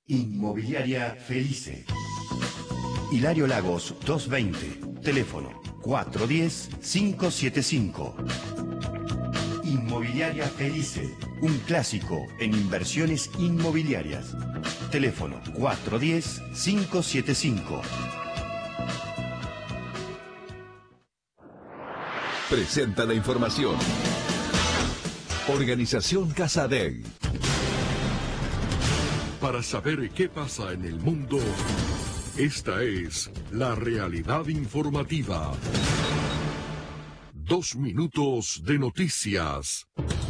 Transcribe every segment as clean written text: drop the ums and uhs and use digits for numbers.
Inmobiliaria Felice. Hilario Lagos 220, teléfono 410-575. Inmobiliaria Felice, un clásico en inversiones inmobiliarias. Teléfono 410-575. Presenta la información. Organización Casadei. Para saber qué pasa en el mundo, esta es la realidad informativa. 2 minutos de noticias.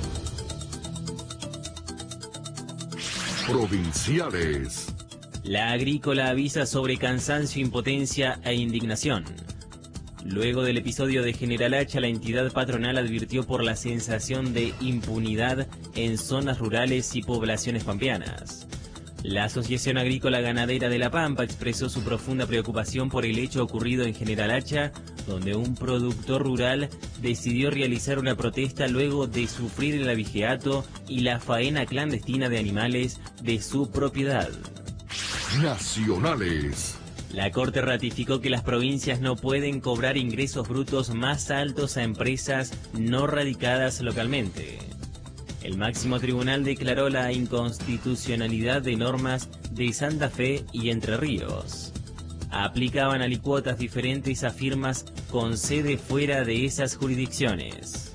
Provinciales. La Agrícola avisa sobre cansancio, impotencia e indignación. Luego del episodio de General Hacha, la entidad patronal advirtió por la sensación de impunidad en zonas rurales y poblaciones pampeanas. La Asociación Agrícola Ganadera de La Pampa expresó su profunda preocupación por el hecho ocurrido en General Hacha, donde un productor rural decidió realizar una protesta luego de sufrir el abigeato y la faena clandestina de animales de su propiedad. Nacionales. La Corte ratificó que las provincias no pueden cobrar ingresos brutos más altos a empresas no radicadas localmente. El máximo tribunal declaró la inconstitucionalidad de normas de Santa Fe y Entre Ríos. Aplicaban alicuotas diferentes a firmas con sede fuera de esas jurisdicciones.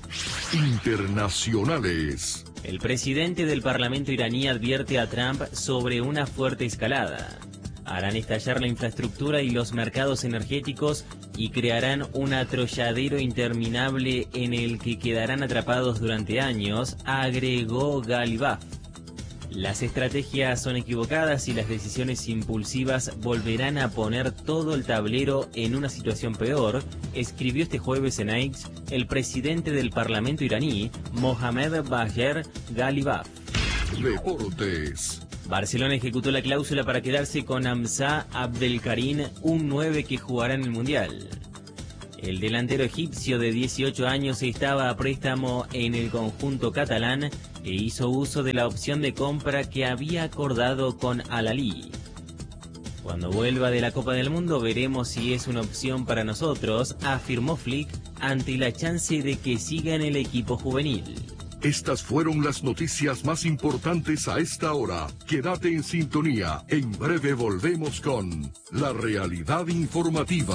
Internacionales. El presidente del Parlamento iraní advierte a Trump sobre una fuerte escalada. Harán estallar la infraestructura y los mercados energéticos y crearán un atolladero interminable en el que quedarán atrapados durante años, agregó Galibaf. Las estrategias son equivocadas y las decisiones impulsivas volverán a poner todo el tablero en una situación peor, escribió este jueves en X el presidente del Parlamento iraní, Mohamed Bagher Galibaf. Deportes. Barcelona ejecutó la cláusula para quedarse con Hamza Abdelkarim, un 9 que jugará en el Mundial. El delantero egipcio de 18 años estaba a préstamo en el conjunto catalán e hizo uso de la opción de compra que había acordado con Al-Ahly. Cuando vuelva de la Copa del Mundo veremos si es una opción para nosotros, afirmó Flick ante la chance de que siga en el equipo juvenil. Estas fueron las noticias más importantes a esta hora. Quédate en sintonía. En breve volvemos con la realidad informativa.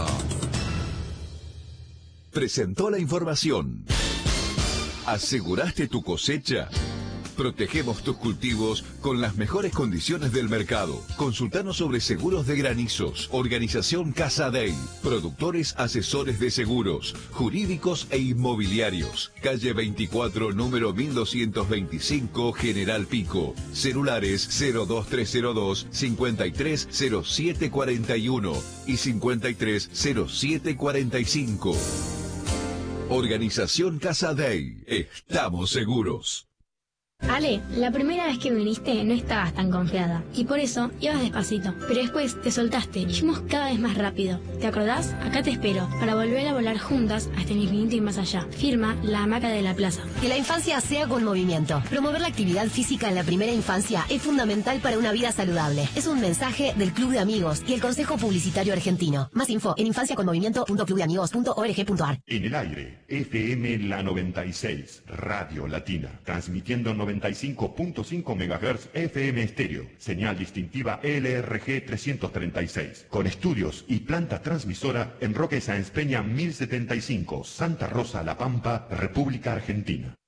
Presentó la información. ¿Aseguraste tu cosecha? Protegemos tus cultivos con las mejores condiciones del mercado. Consultanos sobre seguros de granizos. Organización Casadei. Productores asesores de seguros, jurídicos e inmobiliarios. Calle 24, número 1225, General Pico. Celulares 02302 530741 y 530745. Organización Casadei. Estamos seguros. Ale, la primera vez que viniste no estabas tan confiada y por eso ibas despacito, pero después te soltaste y fuimos cada vez más rápido. ¿Te acordás? Acá te espero para volver a volar juntas hasta el infinito y más allá. Firma La Hamaca de la Plaza. Que la infancia sea con movimiento. Promover la actividad física en la primera infancia es fundamental para una vida saludable. Es un mensaje del Club de Amigos y el Consejo Publicitario Argentino. Más info en infanciaconmovimiento.clubdeamigos.org.ar. En el aire, FM La 96, Radio Latina, transmitiendo 95.5 MHz FM estéreo, señal distintiva LRG 336, con estudios y planta transmisora en Roque Sáenz Peña 1075, Santa Rosa, La Pampa, República Argentina.